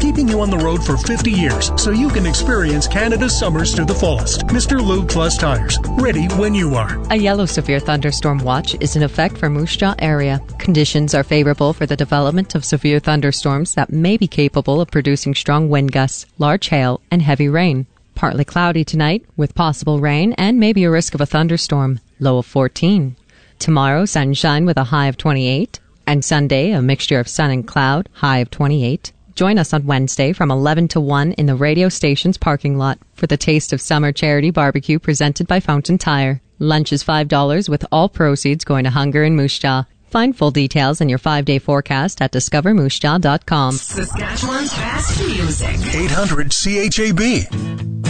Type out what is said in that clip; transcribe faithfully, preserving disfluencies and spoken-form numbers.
keeping you on the road for fifty years so you can experience Canada's summers to the fullest. Mister Lube Plus Tires, ready when you are. A yellow severe thunderstorm watch is in effect for Moose Jaw area. Conditions are favorable for the development of severe thunderstorms that may be capable of producing strong wind gusts, large hail, and heavy rain. Partly cloudy tonight with possible rain and maybe a risk of a thunderstorm. Low of fourteen. Tomorrow, sunshine with a high of twenty-eight. And Sunday, a mixture of sun and cloud, high of twenty-eight. Join us on Wednesday from eleven to one in the radio station's parking lot for the Taste of Summer charity barbecue presented by Fountain Tire. Lunch is five dollars with all proceeds going to hunger in Moose Jaw. Find full details and your five-day forecast at discover moose jaw dot com. Saskatchewan's best music. eight hundred C H A B.